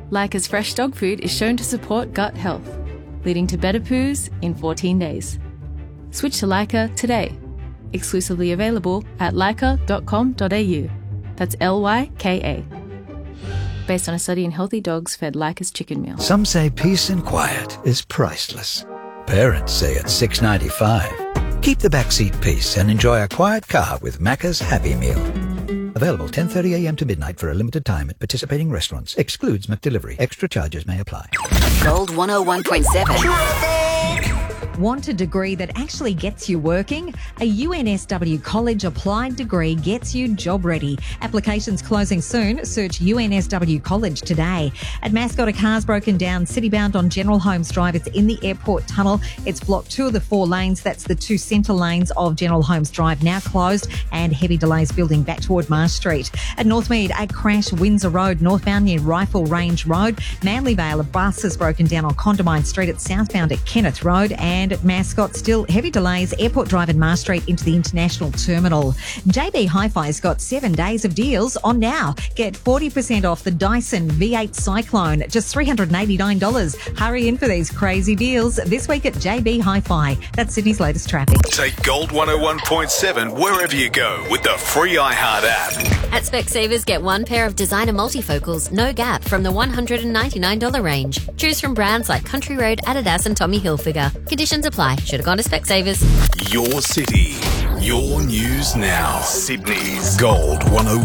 Leica's fresh dog food is shown to support gut health, leading to better poos in 14 days. Switch to Leica today. Exclusively available at leica.com.au. That's Lyka. Based on a study in healthy dogs fed Leica's chicken meal. Some say peace and quiet is priceless. Parents say it's $6.95. Keep the backseat peace and enjoy a quiet car with Macca's Happy Meal. Available 10:30 a.m. to midnight for a limited time at participating restaurants. Excludes McDelivery. Extra charges may apply. Gold 101.7. Want a degree that actually gets you working? A UNSW College Applied degree gets you job ready. Applications closing soon. Search UNSW College today. At Mascot, a car's broken down citybound on General Holmes Drive. It's in the airport tunnel. It's blocked 2 of the 4 lanes. That's the 2 centre lanes of General Holmes Drive now closed, and heavy delays building back toward Marsh Street. At Northmead, a crash Windsor Road, northbound near Rifle Range Road. Manly Vale, a bus has broken down on Condamine Street. It's southbound at Kenneth Road. And at Mascot, still heavy delays, Airport Drive and Marsh Street into the International Terminal. JB Hi-Fi's got 7 days of deals on now. Get 40% off the Dyson V8 Cyclone, just $389. Hurry in for these crazy deals this week at JB Hi-Fi. That's Sydney's latest traffic. Take Gold 101.7 wherever you go with the free iHeart app. At Specsavers, get 1 pair of designer multifocals, no gap, from the $199 range. Choose from brands like Country Road, Adidas and Tommy Hilfiger. Conditions apply. Should have gone to Specsavers. Your city, your news now. Sydney's Gold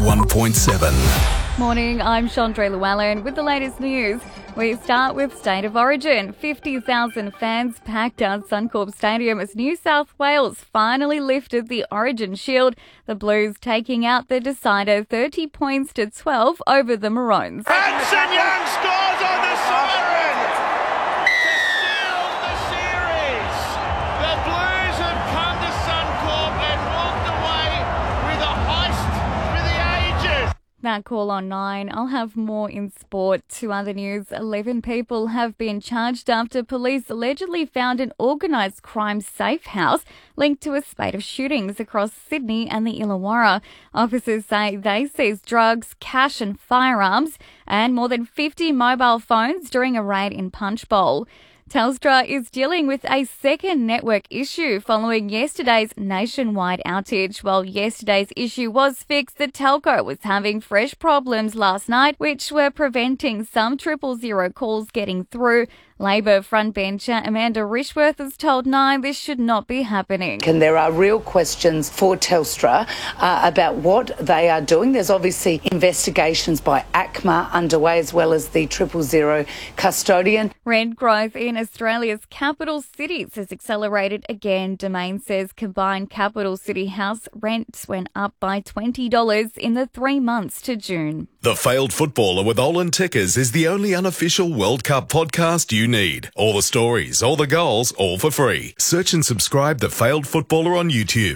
101.7. Morning, I'm Chandra Llewellyn with the latest news. We start with State of Origin. 50,000 fans packed out Suncorp Stadium as New South Wales finally lifted the Origin Shield. The Blues taking out the decider 30 points to 12 over the Maroons. Hanson Young scores on the siren to seal the series. The Blues have come to Suncorp and walked away with a heist for the ages. That call on 9. I'll have more in sport. To other news, 11 people have been charged after police allegedly found an organised crime safe house linked to a spate of shootings across Sydney and the Illawarra. Officers say they seized drugs, cash and firearms and more than 50 mobile phones during a raid in Punchbowl. Telstra is dealing with a second network issue following yesterday's nationwide outage. While yesterday's issue was fixed, the telco was having fresh problems last night, which were preventing some 000 calls getting through. Labor frontbencher Amanda Rishworth has told Nine this should not be happening. And there are real questions for Telstra about what they are doing. There's obviously investigations by ACMA underway, as well as the 000 custodian. Rent growth in Australia's capital cities has accelerated again. Domain says combined capital city house rents went up by $20 in the 3 months to June. The Failed Footballer with Olin Tickers is the only unofficial World Cup podcast you need. All the stories, all the goals, all for free. Search and subscribe The Failed Footballer on YouTube.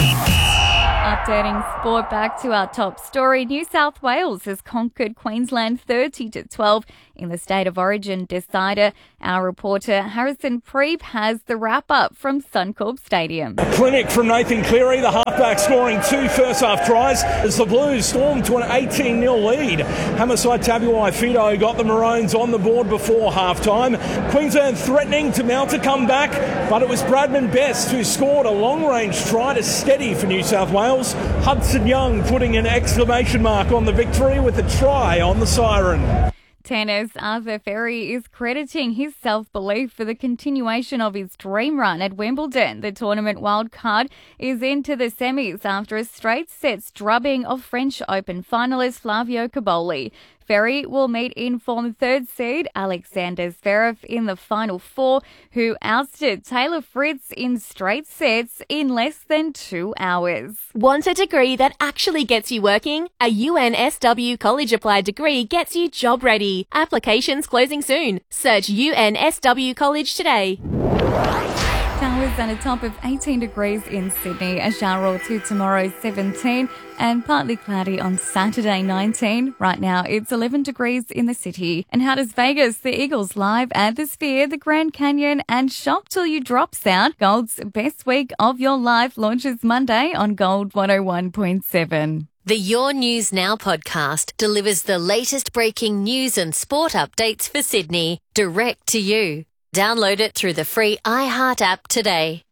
Updating sport, back to our top story. New South Wales has conquered Queensland 30-12 in the State of Origin decider. Our reporter Harrison Preeb has the wrap-up from Suncorp Stadium. A clinic from Nathan Cleary, the halfback, scoring 2 first-half tries as the Blues stormed to an 18-0 lead. Homicide Tabuai Fido got the Maroons on the board before half-time. Queensland threatening to mount a comeback, but it was Bradman Best who scored a long-range try to steady for New South Wales. Hudson Young putting an exclamation mark on the victory with a try on the siren. Tennis, Arthur Ferry is crediting his self-belief for the continuation of his dream run at Wimbledon. The tournament wildcard is into the semis after a straight sets drubbing of French Open finalist Flavio Cobolli. Ferry will meet in-form third seed Alexander Zverev in the final 4, who ousted Taylor Fritz in straight sets in less than 2 hours. Want a degree that actually gets you working? A UNSW College Applied degree gets you job ready. Applications closing soon. Search UNSW College today. Showers and a top of 18 degrees in Sydney. A shower or two tomorrow, 17, and partly cloudy on Saturday, 19. Right now, it's 11 degrees in the city. And how does Vegas, the Eagles live at the Sphere, the Grand Canyon, and Shop Till You Drop sound? Gold's best week of your life launches Monday on Gold 101.7. The Your News Now podcast delivers the latest breaking news and sport updates for Sydney, direct to you. Download it through the free iHeart app today.